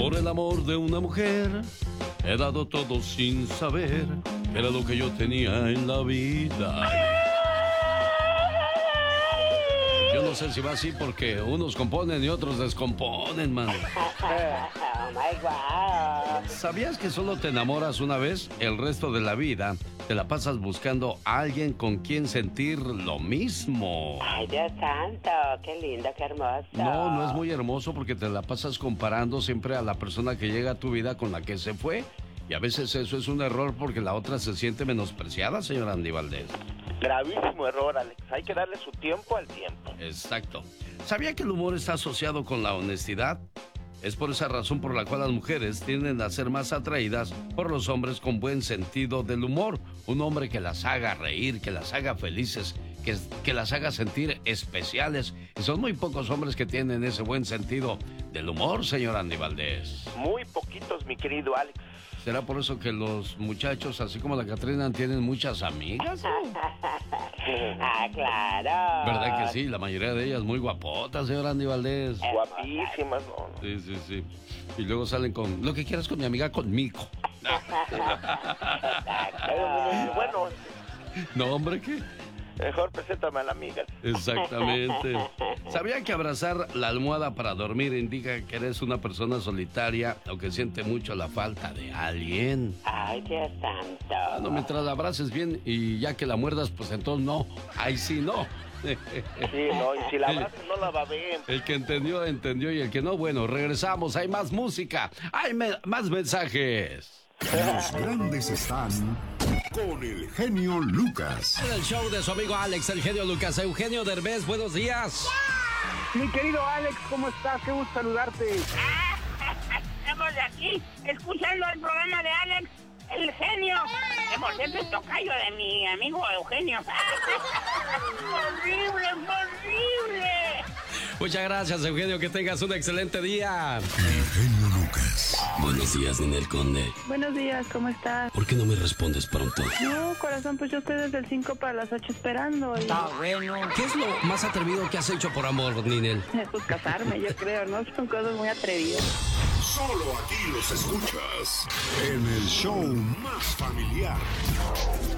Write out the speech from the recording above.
Por el amor de una mujer he dado todo sin saber que era lo que yo tenía en la vida. Yo no sé si va así porque unos componen y otros descomponen, man. Oh my God. ¿Sabías que solo te enamoras una vez? El resto de la vida te la pasas buscando a alguien con quien sentir lo mismo. Ay, Dios santo, qué lindo, qué hermoso. No, no es muy hermoso porque te la pasas comparando siempre a la persona que llega a tu vida con la que se fue. Y a veces eso es un error porque la otra se siente menospreciada, señor Andy Valdés. Gravísimo error, Alex. Hay que darle su tiempo al tiempo. Exacto. ¿Sabía que el humor está asociado con la honestidad? Es por esa razón por la cual las mujeres tienden a ser más atraídas por los hombres con buen sentido del humor. Un hombre que las haga reír, que las haga felices, que las haga sentir especiales. Y son muy pocos hombres que tienen ese buen sentido del humor, señor Andy Valdés. Muy poquitos, mi querido Alex. ¿Será por eso que los muchachos, así como la Catrina, tienen muchas amigas? Ah, claro. ¿Verdad que sí? La mayoría de ellas muy guapotas, señor Andy Valdés. Guapísimas, ¿no? Sí, sí, sí. Y luego salen con lo que quieras con mi amiga, conmigo. Bueno, No, hombre, ¿qué? mejor preséntame a la amiga. Exactamente. ¿Sabía que abrazar la almohada para dormir indica que eres una persona solitaria o que siente mucho la falta de alguien? Ay, Dios santo. No, mientras la abraces bien y ya que la muerdas, pues entonces no. Ahí sí no. Sí, no, y si la abrazas no la va a ver. El que entendió, entendió, y el que no, bueno, regresamos, hay más música, hay más mensajes. Los grandes están con el genio Lucas. En el show de su amigo Alex, el genio Lucas. Eugenio Derbez, buenos días. Mi querido Alex, ¿cómo estás? Qué gusto saludarte. Estamos aquí escuchando el programa de Alex, el genio. Que por cierto es tocayo de mi amigo Eugenio. ¡Horrible, horrible! Muchas gracias, Eugenio, que tengas un excelente día. El genio Lucas. Buenos días, Ninel Conde. Buenos días, ¿cómo estás? ¿Por qué no me respondes pronto? No, corazón, pues yo estoy desde el 5 para las 8 esperando. Y... ¿Qué es lo más atrevido que has hecho por amor, Ninel? Pues casarme, yo creo, ¿no? Son cosas muy atrevidas. Solo aquí los escuchas en el show más familiar.